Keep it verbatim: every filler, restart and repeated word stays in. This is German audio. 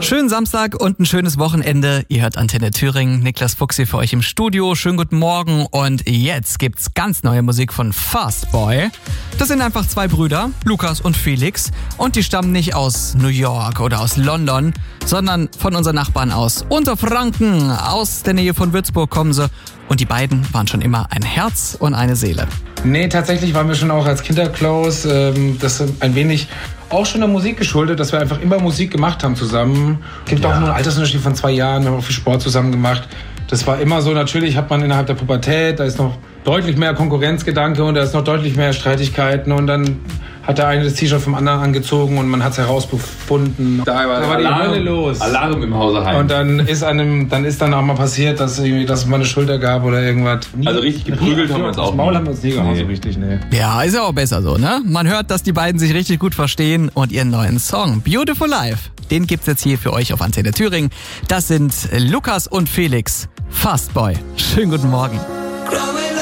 Schönen Samstag und ein schönes Wochenende. Ihr hört Antenne Thüringen. Niklas Fuchs hier für euch im Studio. Schönen guten Morgen. Und jetzt gibt's ganz neue Musik von Fastboy. Das sind einfach zwei Brüder, Lukas und Felix. Und die stammen nicht aus New York oder aus London, sondern von unseren Nachbarn aus Unterfranken. Aus der Nähe von Würzburg kommen sie. Und die beiden waren schon immer ein Herz und eine Seele. Nee, tatsächlich waren wir schon auch als Kinder close. Ähm, das ist ein wenig auch schon der Musik geschuldet, dass wir einfach immer Musik gemacht haben zusammen. Es gibt ja auch nur einen Altersunterschied von zwei Jahren. Wir haben auch viel Sport zusammen gemacht. Das war immer so, natürlich hat man innerhalb der Pubertät, da ist noch deutlich mehr Konkurrenzgedanke und da ist noch deutlich mehr Streitigkeiten und dann hat der eine das T-Shirt vom anderen angezogen und man hat es herausgefunden. Da war, da war die Alarm, Hölle los. Alarm im Hause heim. Und dann ist einem, dann ist dann auch mal passiert, dass irgendwie, dass es mal eine Schulter gab oder irgendwas. Nie, also richtig geprügelt haben wir uns auch. Das Maul haben wir uns nie gehauen, nee. so richtig, nee. Ja, ist ja auch besser so, ne? Man hört, dass die beiden sich richtig gut verstehen und ihren neuen Song Beautiful Life, den gibt's jetzt hier für euch auf Antenne Thüringen. Das sind Lukas und Felix, Fastboy. Schönen guten Morgen.